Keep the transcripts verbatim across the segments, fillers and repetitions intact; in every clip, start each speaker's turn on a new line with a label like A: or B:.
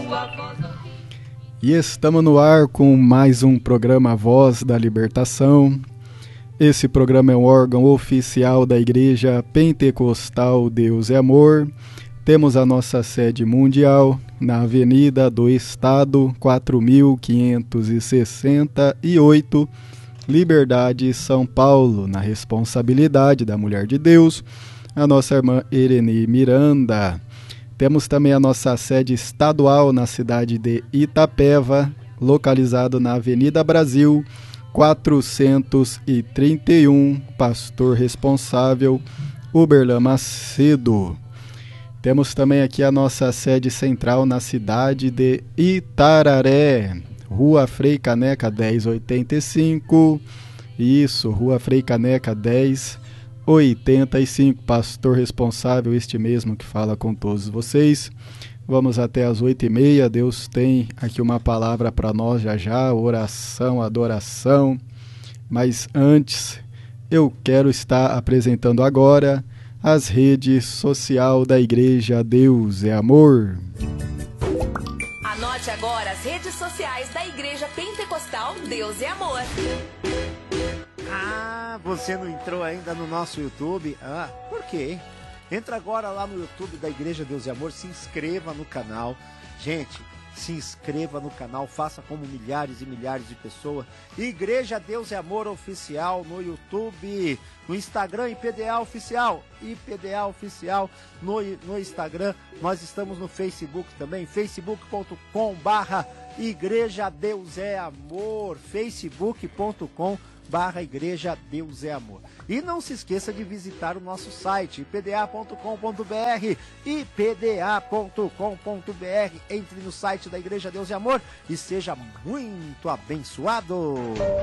A: E estamos no ar com mais um programa Voz da Libertação. Esse programa é um órgão oficial da Igreja Pentecostal Deus é Amor. Temos a nossa sede mundial na Avenida do Estado, quatro mil quinhentos e sessenta e oito, Liberdade, São Paulo, na responsabilidade da Mulher de Deus, a nossa irmã Irene Miranda. Temos também a nossa sede estadual na cidade de Itapeva, localizado na Avenida Brasil, quatrocentos e trinta e um, pastor responsável, Uberlan Macedo. Temos também aqui a nossa sede central na cidade de Itararé, Rua Frei Caneca dez oitenta e cinco, isso, Rua Frei Caneca dez oitenta e cinco, pastor responsável, este mesmo que fala com todos vocês. Vamos até as oito e meia, Deus tem aqui uma palavra para nós já já, oração, adoração. Mas antes, eu quero estar apresentando agora as redes sociais da Igreja Deus é Amor.
B: Anote agora as redes sociais da Igreja Pentecostal Deus é Amor.
C: Ah, você não entrou ainda no nosso YouTube? Ah, por quê? Entra agora lá no YouTube da Igreja Deus e Amor, se inscreva no canal. Gente, se inscreva no canal, faça como milhares e milhares de pessoas. Igreja Deus e Amor Oficial no YouTube, no Instagram, I P D A Oficial, I P D A Oficial no, no Instagram. Nós estamos no Facebook também, facebook ponto com barra Igreja Deus é Amor, facebook ponto com barra Igreja Deus é Amor. E não se esqueça de visitar o nosso site, i p d a ponto com ponto b r, i p d a ponto com ponto b r. Entre no site da Igreja Deus é Amor e seja muito abençoado.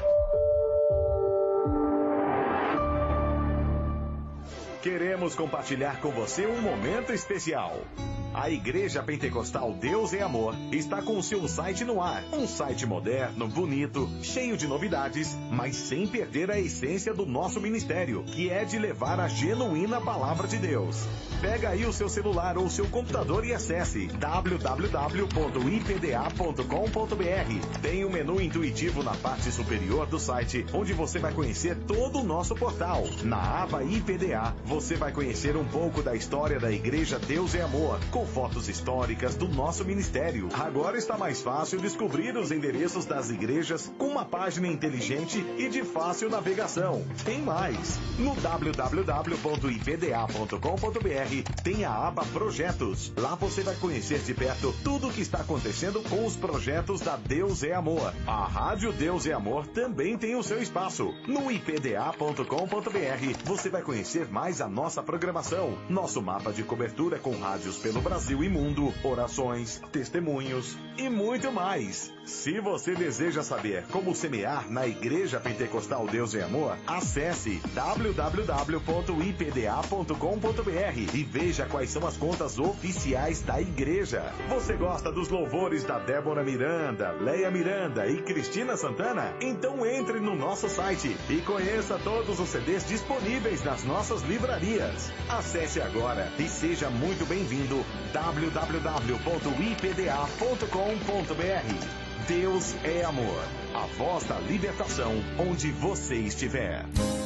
D: Queremos compartilhar com você um momento especial. A Igreja Pentecostal Deus é Amor está com o seu site no ar. Um site moderno, bonito, cheio de novidades, mas sem perder a essência do nosso ministério, que é de levar a genuína palavra de Deus. Pega aí o seu celular ou seu computador e acesse w w w ponto i p d a ponto com ponto b r. Tem um menu intuitivo na parte superior do site, onde você vai conhecer todo o nosso portal. Na aba I P D A, você vai conhecer um pouco da história da Igreja Deus é Amor, com fotos históricas do nosso ministério. Agora está mais fácil descobrir os endereços das igrejas com uma página inteligente e de fácil navegação. Tem mais! No w w w ponto i p d a ponto com ponto b r tem a aba Projetos. Lá você vai conhecer de perto tudo o que está acontecendo com os projetos da Deus é Amor. A Rádio Deus é Amor também tem o seu espaço. No i p d a ponto com ponto b r você vai conhecer mais a nossa programação, nosso mapa de cobertura com rádios pelo Brasil e mundo, orações, testemunhos e muito mais. Se você deseja saber como semear na Igreja Pentecostal Deus é Amor, acesse w w w ponto i p d a ponto com ponto b r e veja quais são as contas oficiais da igreja. Você gosta dos louvores da Débora Miranda, Leia Miranda e Cristina Santana? Então entre no nosso site e conheça todos os C Ds disponíveis nas nossas livrarias. Acesse agora e seja muito bem-vindo. w w w ponto i p d a ponto com ponto b r. Deus é Amor, a voz da libertação onde você estiver.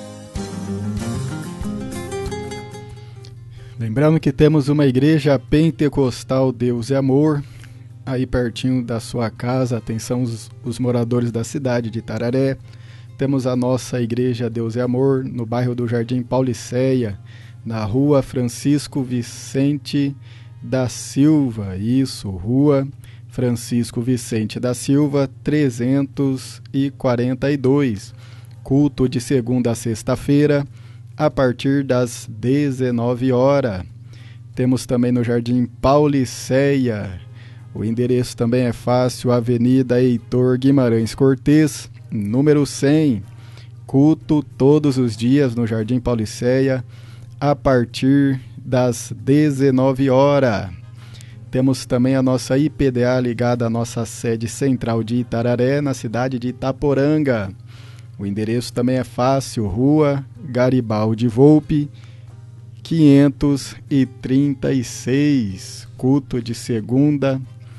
A: Lembrando que temos uma Igreja Pentecostal Deus é Amor aí pertinho da sua casa. Atenção os, os moradores da cidade de Itararé. Temos a nossa Igreja Deus é Amor no bairro do Jardim Pauliceia, na Rua Francisco Vicente da Silva. Isso, Rua Francisco Vicente da Silva, trezentos e quarenta e dois. Culto de segunda a sexta-feira, a partir das dezenove horas. Temos também no Jardim Pauliceia. O endereço também é fácil, Avenida Heitor Guimarães Cortês, número cem. Culto todos os dias no Jardim Pauliceia, a partir das dezenove horas. Temos também a nossa I P D A ligada à nossa sede central de Itararé, na cidade de Itaporanga. O endereço também é fácil, Rua Garibaldi Volpe, quinhentos e trinta e seis. Culto de segunda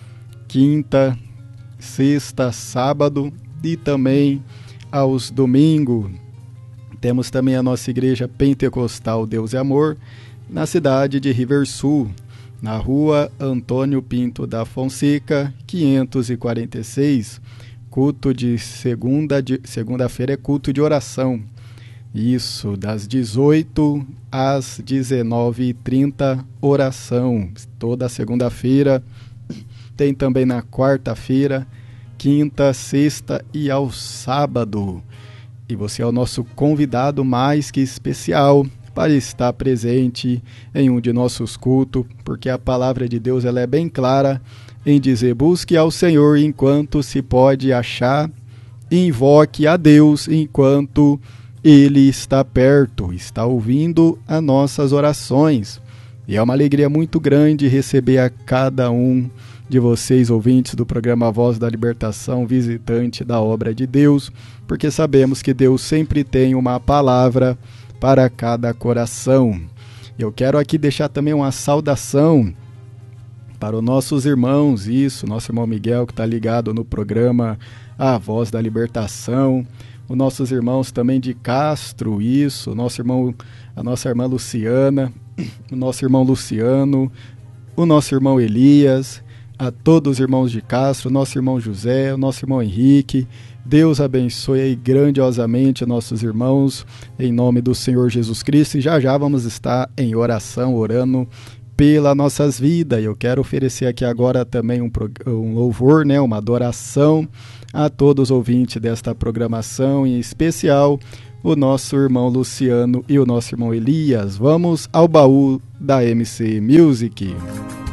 A: quinta, sexta, sábado e também aos domingos. Temos também a nossa igreja pentecostal Deus é Amor, na cidade de Riversul, na rua Antônio Pinto da Fonseca, quinhentos e quarenta e seis. Culto de segunda, de, segunda-feira é culto de oração. Isso, das dezoito às dezenove e trinta, oração. Toda segunda-feira. Tem também na quarta-feira, quinta, sexta e ao sábado. E você é o nosso convidado mais que especial para estar presente em um de nossos cultos, porque a palavra de Deus ela é bem clara em dizer: busque ao Senhor enquanto se pode achar, invoque a Deus enquanto Ele está perto, está ouvindo as nossas orações. E é uma alegria muito grande receber a cada um de vocês, ouvintes do programa Voz da Libertação, visitante da obra de Deus, porque sabemos que Deus sempre tem uma palavra para cada coração. Eu quero aqui deixar também uma saudação para os nossos irmãos, isso, nosso irmão Miguel, que está ligado no programa A Voz da Libertação, os nossos irmãos também de Castro, isso, nosso irmão, a nossa irmã Luciana, o nosso irmão Luciano, o nosso irmão Elias, a todos os irmãos de Castro, nosso irmão José, o nosso irmão Henrique. Deus abençoe aí grandiosamente nossos irmãos, em nome do Senhor Jesus Cristo. E já já vamos estar em oração, orando pelas nossas vidas. Eu quero oferecer aqui agora também um, um louvor, né, uma adoração a todos os ouvintes desta programação, em especial o nosso irmão Luciano e o nosso irmão Elias. Vamos ao baú da M C Music.